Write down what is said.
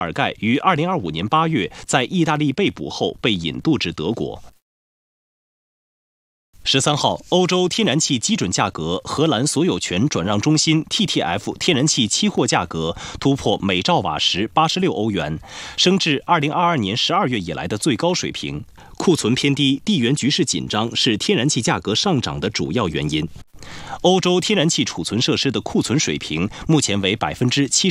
尔盖于2025年8月在意大利被捕后被引渡至德国。13号，欧洲天然气基准价格荷兰所有权转让中心 TTF 天然气期货价格突破每兆瓦时86欧元，升至2022年12月以来的最高水平。库存偏低、地缘局势紧张是天然气价格上涨的主要原因。欧洲天然气储存设施的库存水平目前为70%。